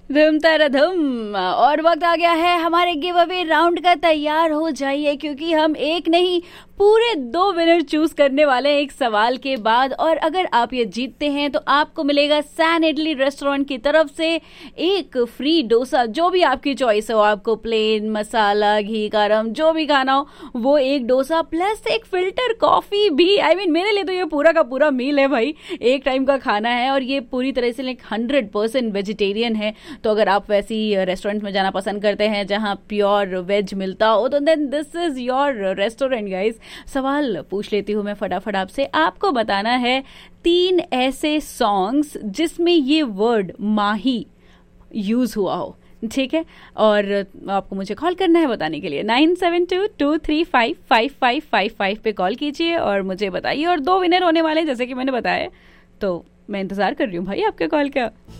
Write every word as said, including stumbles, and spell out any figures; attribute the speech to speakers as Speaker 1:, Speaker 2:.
Speaker 1: धूम तारा धूम। और वक्त आ गया है हमारे गिव अवे राउंड का। तैयार हो जाइए क्योंकि हम एक नहीं पूरे दो विनर चूज करने वाले हैं एक सवाल के बाद। और अगर आप ये जीतते हैं तो आपको मिलेगा सैन इडली रेस्टोरेंट की तरफ से एक फ्री डोसा, जो भी आपकी चॉइस हो, आपको प्लेन, मसाला, घी, गरम, जो भी खाना हो वो एक डोसा प्लस एक फिल्टर कॉफी भी। आई I मीन mean, मेरे लिए तो ये पूरा का पूरा मील है भाई, एक टाइम का खाना है और ये पूरी तरह से लाइक हंड्रेड परसेंट वेजिटेरियन है। तो अगर आप वैसी रेस्टोरेंट में जाना पसंद करते हैं जहां प्योर वेज मिलता हो तो then this is your restaurant guys. सवाल पूछ लेती हूँ मैं फटाफट आपसे। आपको बताना है तीन ऐसे सॉन्ग्स जिसमें ये वर्ड माही यूज हुआ हो, ठीक है? और आपको मुझे कॉल करना है बताने के लिए। Nine seven to to three five five five five five पे कॉल कीजिए और मुझे बताइए। और दो विनर होने वाले हैं जैसे कि मैंने बताया, तो मैं इंतजार कर रही हूँ भाई आपके कॉल का।